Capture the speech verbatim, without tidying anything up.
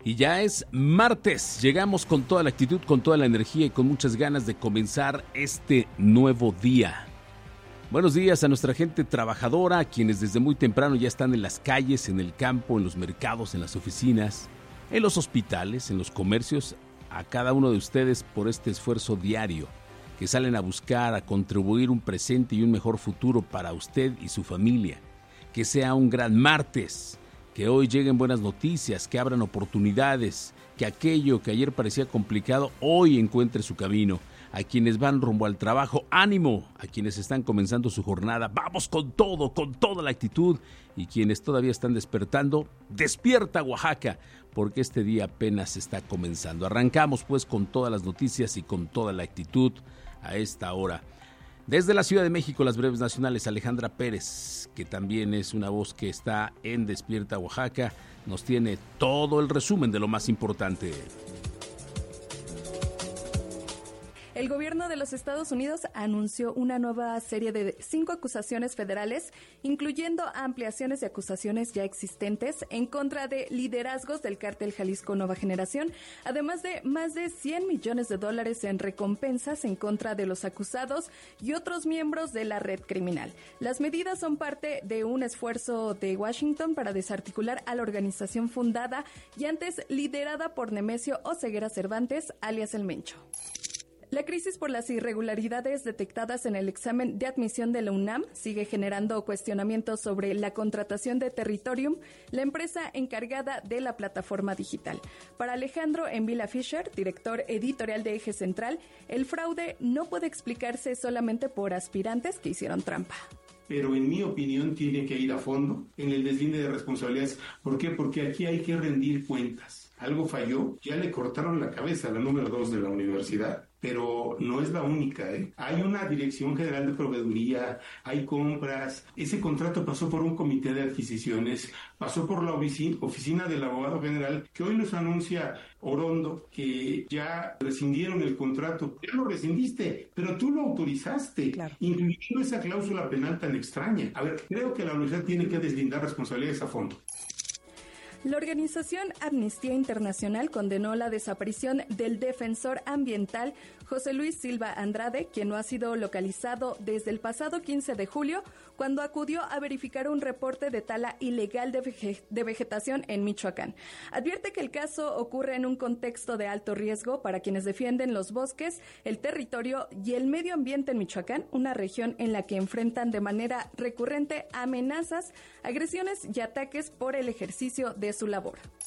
Y ya es martes, llegamos con toda la actitud, con toda la energía y con muchas ganas de comenzar este nuevo día. Buenos días a nuestra gente trabajadora, quienes desde muy temprano ya están en las calles, en el campo, en los mercados, en las oficinas, en los hospitales, en los comercios, a cada uno de ustedes por este esfuerzo diario, que salen a buscar, a contribuir un presente y un mejor futuro para usted y su familia. Que sea un gran martes. Que hoy lleguen buenas noticias, que abran oportunidades, que aquello que ayer parecía complicado hoy encuentre su camino. A quienes van rumbo al trabajo, ánimo. A quienes están comenzando su jornada, vamos con todo, con toda la actitud. Y quienes todavía están despertando, despierta Oaxaca, porque este día apenas está comenzando. Arrancamos pues con todas las noticias y con toda la actitud a esta hora. Desde la Ciudad de México, las breves nacionales, Alejandra Pérez, que también es una voz que está en Despierta Oaxaca, nos tiene todo el resumen de lo más importante. El gobierno de los Estados Unidos anunció una nueva serie de cinco acusaciones federales, incluyendo ampliaciones de acusaciones ya existentes en contra de liderazgos del cártel Jalisco Nueva Generación, además de más de cien millones de dólares en recompensas en contra de los acusados y otros miembros de la red criminal. Las medidas son parte de un esfuerzo de Washington para desarticular a la organización fundada y antes liderada por Nemesio Oseguera Cervantes, alias El Mencho. La crisis por las irregularidades detectadas en el examen de admisión de la UNAM sigue generando cuestionamientos sobre la contratación de Territorium, la empresa encargada de la plataforma digital. Para Alejandro Envila Fischer, director editorial de Eje Central, el fraude no puede explicarse solamente por aspirantes que hicieron trampa. Pero en mi opinión tiene que ir a fondo en el deslinde de responsabilidades. ¿Por qué? Porque aquí hay que rendir cuentas. Algo falló, ya le cortaron la cabeza a la número dos de la universidad, pero no es la única, ¿eh? Hay una Dirección General de Proveeduría, hay compras, ese contrato pasó por un comité de adquisiciones, pasó por la oficina, oficina del abogado general, que hoy nos anuncia Orondo que ya rescindieron el contrato. Ya lo rescindiste, pero tú lo autorizaste, claro, incluyendo esa cláusula penal tan extraña. A ver, creo que la universidad tiene que deslindar responsabilidades a fondo. La organización Amnistía Internacional condenó la desaparición del defensor ambiental José Luis Silva Andrade, quien no ha sido localizado desde el pasado quince de julio, cuando acudió a verificar un reporte de tala ilegal de, vege- de vegetación en Michoacán. Advierte que el caso ocurre en un contexto de alto riesgo para quienes defienden los bosques, el territorio y el medio ambiente en Michoacán, una región en la que enfrentan de manera recurrente amenazas, agresiones y ataques por el ejercicio de su labor.